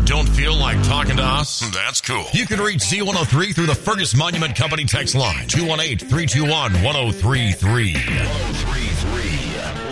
Don't feel like talking to us? That's cool. You can reach Z103 through the Fergus Monument Company text line, 218-321-1033. 1033.